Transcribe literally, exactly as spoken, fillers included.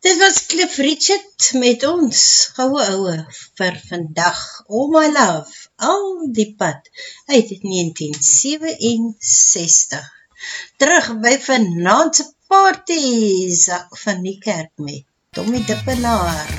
Dit was Cliff Richard met ons goue ouwe vir vandag. Oh my love, al die pad uit negentien sewenses-tig. Terug by vanaandse parties van die kerk met Tommy Dippenaar.